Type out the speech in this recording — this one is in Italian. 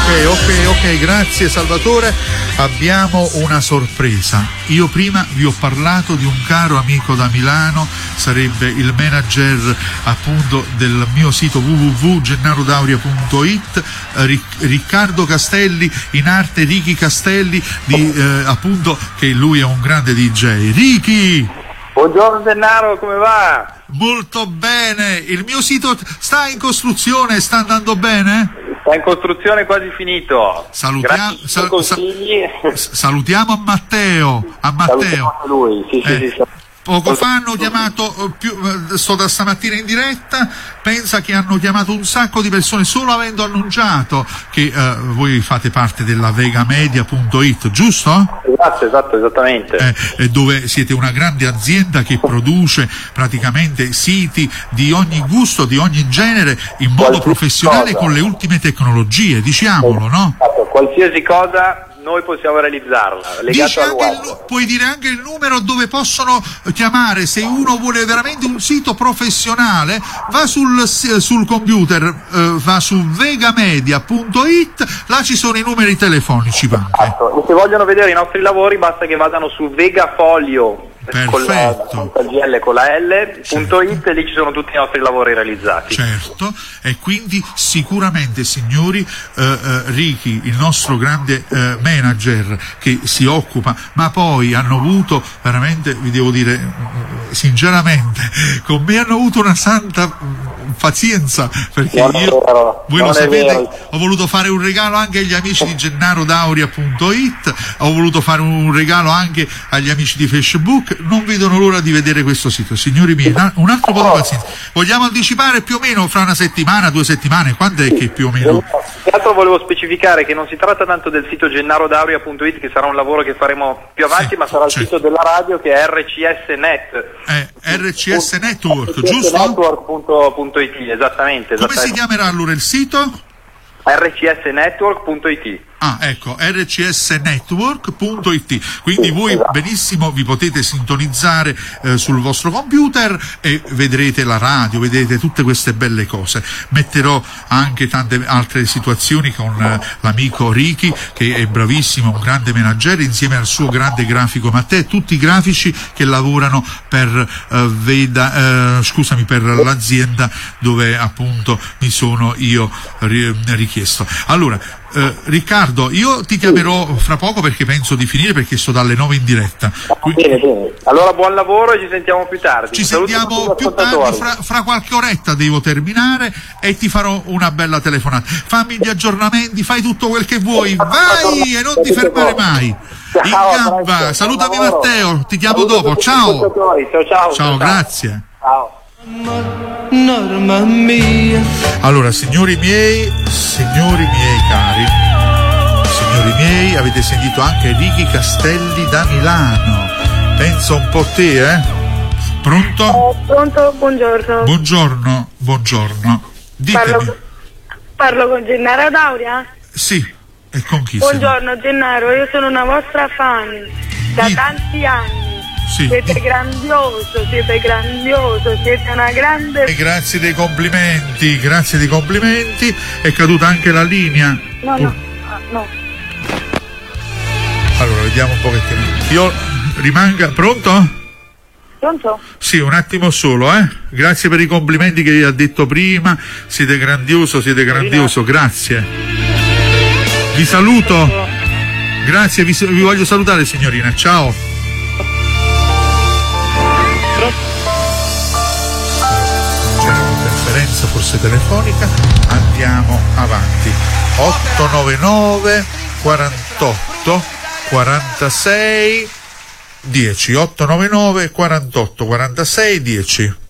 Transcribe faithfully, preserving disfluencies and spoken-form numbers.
ok, ok, ok, grazie Salvatore. Abbiamo una sorpresa. Io prima vi ho parlato di un caro amico da Milano, sarebbe il manager appunto del mio sito w w w punto gennaro dauria punto it, Riccardo Castelli, in arte Ricky Castelli, di, eh, appunto, che lui è un grande D J. Ricky! Buongiorno Gennaro, come va? Molto bene, il mio sito sta in costruzione, sta andando bene? Sta in costruzione, quasi finito. Salutiamo, sal, sal, salutiamo a Matteo, a Matteo. Salutiamo a lui, sì, sì, eh, sì, sì. Poco fa hanno chiamato, più, sto da stamattina in diretta, pensa che hanno chiamato un sacco di persone solo avendo annunciato che eh, voi fate parte della vegamedia punto it, giusto? Esatto, esatto, esattamente. Eh, dove siete una grande azienda che produce praticamente siti di ogni gusto, di ogni genere, in modo professionale con le ultime tecnologie, diciamolo, no? Qualsiasi cosa noi possiamo realizzarla. Dici anche il, puoi dire anche il numero dove possono chiamare se uno vuole veramente un sito professionale, va sul, sul computer, eh, va su vegamedia punto it, là ci sono i numeri telefonici anche. Esatto. Se vogliono vedere i nostri lavori basta che vadano su Vegafolio con la, con la G L con la L punto it, certo. E lì ci sono tutti i nostri lavori realizzati. Certo, e quindi sicuramente signori, eh, eh, Ricky, il nostro grande eh, manager che si occupa, ma poi hanno avuto veramente, vi devo dire sinceramente, con me hanno avuto una santa pazienza, perché non io, vero, voi lo sapete, ho voluto fare un regalo anche agli amici di gennaro dauria punto it, ho voluto fare un regalo anche agli amici di Facebook. Non vedono l'ora di vedere questo sito, signori miei. Un altro po' di pazienza. Vogliamo anticipare più o meno fra una settimana, due settimane? Quando è che più o meno? Tra l'altro volevo specificare che non si tratta tanto del sito gennaro dauria punto it, che sarà un lavoro che faremo più avanti, sì, ma sarà certo. Il sito della radio, che è R C S Net. Eh, R C S Network, giusto? Network punto it, esattamente, esattamente. Come si chiamerà allora il sito? R C S network punto it. Ah, ecco, R C S network punto it. Quindi voi benissimo vi potete sintonizzare eh, sul vostro computer e vedrete la radio, vedrete tutte queste belle cose. Metterò anche tante altre situazioni con eh, l'amico Ricky, che è bravissimo, un grande manager, insieme al suo grande grafico Matteo, tutti i grafici che lavorano per eh, Veda, eh, scusami, per l'azienda dove appunto mi sono io ri- richiesto. Allora, Uh, Riccardo, io ti chiamerò fra poco perché penso di finire, perché sto dalle nove in diretta. Quindi, bene, bene. Allora buon lavoro e ci sentiamo più tardi. Ci sentiamo più tardi, fra, fra qualche oretta devo terminare e ti farò una bella telefonata. Fammi gli aggiornamenti, fai tutto quel che vuoi, vai e non ti fermare mai. In gamba, salutami Matteo, ti chiamo dopo, ciao. Ciao, ciao. Ciao, grazie. Ciao. Allora, signori miei, signori miei cari, signori miei, avete sentito anche Ricky Castelli da Milano. Pensa un po' te, eh? Pronto? Eh, pronto, buongiorno. Buongiorno, buongiorno. Ditemi. Parlo, parlo con Gennaro Dauria? Sì, e con chi? Buongiorno sei? Gennaro, io sono una vostra fan da Dite. tanti anni. Sì. Siete grandioso, siete grandioso, siete una grande... E grazie dei complimenti, grazie dei complimenti. È caduta anche la linea. No, no, no. Allora, vediamo un pochettino. Io rimanga... Pronto? Pronto? Sì, un attimo solo, eh. Grazie per i complimenti che vi ha detto prima. Siete grandioso, siete grandioso, grazie. Vi saluto. Grazie, vi, vi voglio salutare signorina, ciao. Forse telefonica, andiamo avanti. Otto nove nove quarantotto quarantasei dieci, otto nove nove quarantotto quarantasei dieci.